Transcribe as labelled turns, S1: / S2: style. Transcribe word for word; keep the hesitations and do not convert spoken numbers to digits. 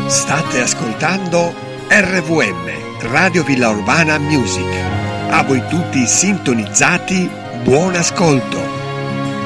S1: State ascoltando R V M, Radio Villa Urbana Music. A voi tutti sintonizzati, buon ascolto.